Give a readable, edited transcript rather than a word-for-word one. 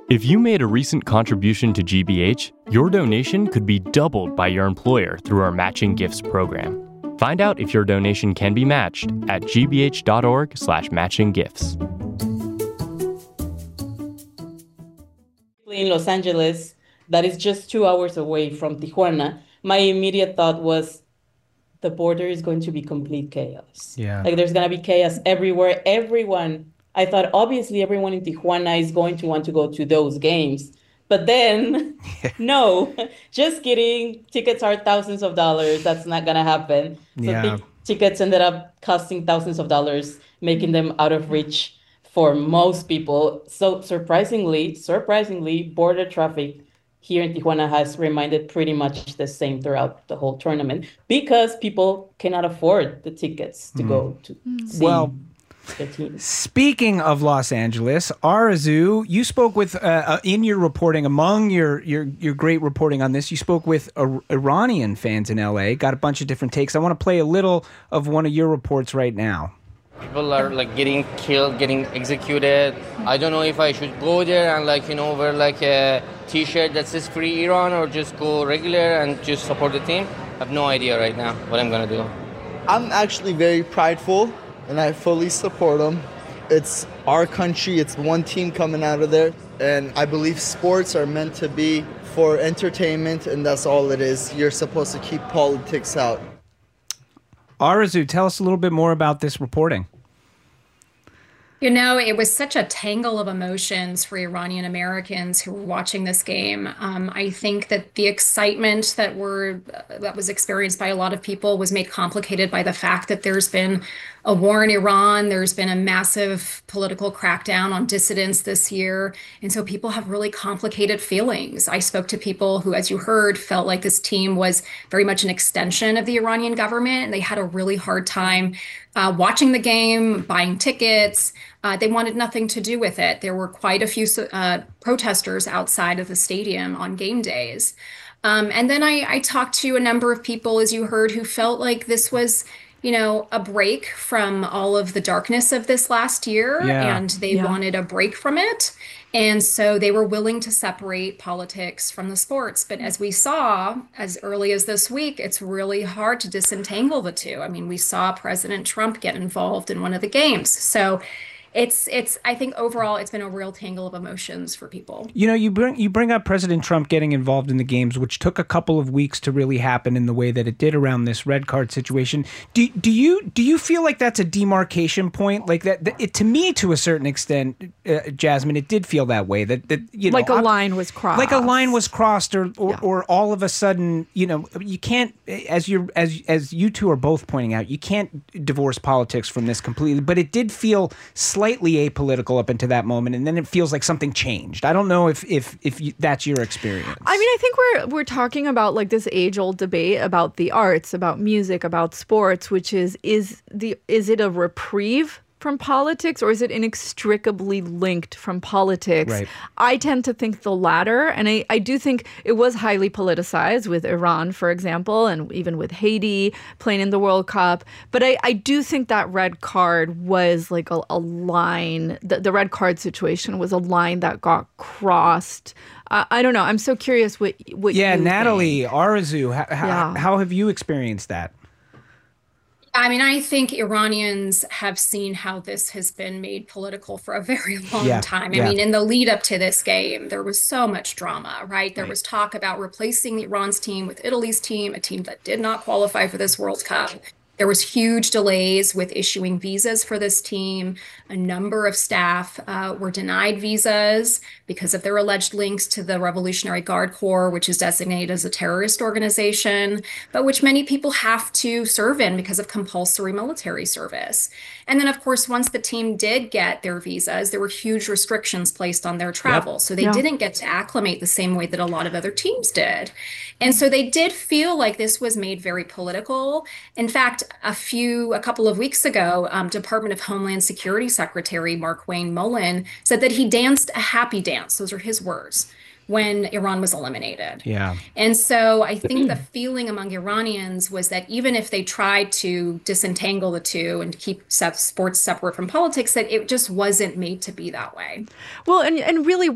If you made a recent contribution to GBH, your donation could be doubled by your employer through our Matching Gifts program. Find out if your donation can be matched at gbh.org/matchinggifts. In Los Angeles, that is just 2 hours away from Tijuana, my immediate thought was the border is going to be complete chaos. Yeah. Like there's going to be chaos everywhere. I thought obviously everyone in Tijuana is going to want to go to those games. But then, no, just kidding. Tickets are thousands of dollars. That's not going to happen. So tickets ended up costing thousands of dollars, making them out of reach for most people. So surprisingly, border traffic here in Tijuana has remained pretty much the same throughout the whole tournament because people cannot afford the tickets to go to see their teams. Speaking of Los Angeles, Arezou, you spoke with, in your reporting, among your great reporting on this, you spoke with Iranian fans in LA, got a bunch of different takes. I want to play a little of one of your reports right now. People are like getting killed, getting executed. I don't know if I should go there and wear like a t-shirt that says Free Iran or just go regular and just support the team. I have no idea right now what I'm gonna do. I'm actually very prideful and I fully support them. It's our country, it's one team coming out of there. And I believe sports are meant to be for entertainment and that's all it is. You're supposed to keep politics out. Arezou, tell us a little bit more about this reporting. You know, it was such a tangle of emotions for Iranian Americans who were watching this game. I think that the excitement that was experienced by a lot of people was made complicated by the fact that there's been a war in Iran. There's been a massive political crackdown on dissidents this year. And so people have really complicated feelings. I spoke to people who, as you heard, felt like this team was very much an extension of the Iranian government. And they had a really hard time watching the game, buying tickets. They wanted nothing to do with it. There were quite a few protesters outside of the stadium on game days. And then I talked to a number of people, as you heard, who felt like this was, a break from all of the darkness of this last year, and they wanted a break from it. And so they were willing to separate politics from the sports. But as we saw as early as this week, it's really hard to disentangle the two. I mean, we saw President Trump get involved in one of the games. So it's I think overall it's been a real tangle of emotions for people. You bring up President Trump getting involved in the games, which took a couple of weeks to really happen in the way that it did around this red card situation. Do you feel like that's a demarcation point? Like that to me, to a certain extent, Jasmine, it did feel that way. That like a line was crossed. Like a line was crossed, or all of a sudden, you can't, as you two are both pointing out, you can't divorce politics from this completely. But it did feel slightly apolitical up until that moment, and then it feels like something changed. I don't know if that's your experience. I mean, I think we're talking about like this age-old debate about the arts, about music, about sports, which is it a reprieve from politics, or is it inextricably linked from politics? Right. I tend to think the latter, and I do think it was highly politicized with Iran, for example, and even with Haiti playing in the World Cup. But I do think that red card was like a line, the red card situation was a line that got crossed. I don't know. I'm so curious what you Natalie, think. Arezou, how have you experienced that? I mean, I think Iranians have seen how this has been made political for a very long time. I mean, in the lead up to this game, there was so much drama, right? There was talk about replacing Iran's team with Italy's team, a team that did not qualify for this World Cup. There was huge delays with issuing visas for this team. A number of staff were denied visas because of their alleged links to the Revolutionary Guard Corps, which is designated as a terrorist organization, but which many people have to serve in because of compulsory military service. And then, of course, once the team did get their visas, there were huge restrictions placed on their travel. So they didn't get to acclimate the same way that a lot of other teams did. And so they did feel like this was made very political. In fact, a couple of weeks ago, Department of Homeland Security Secretary Markwayne Mullin said that he danced a happy dance. Those are his words, when Iran was eliminated. Yeah. And so I think the feeling among Iranians was that even if they tried to disentangle the two and keep sports separate from politics, that it just wasn't made to be that way. Well, and really